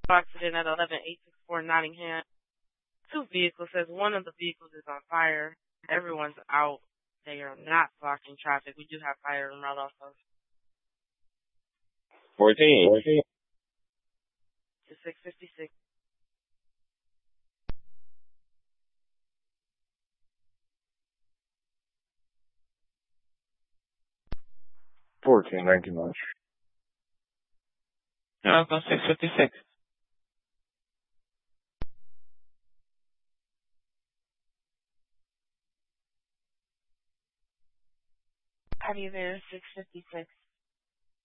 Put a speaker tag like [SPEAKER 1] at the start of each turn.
[SPEAKER 1] Accident at 11864 Nottingham. Two vehicles. Says one of the vehicles is on fire. Everyone's out. They are not blocking traffic. We do have fire en route also.
[SPEAKER 2] 14.
[SPEAKER 1] To 656.
[SPEAKER 2] Thank you much.
[SPEAKER 3] I'll go 656.
[SPEAKER 1] Copy there, 656.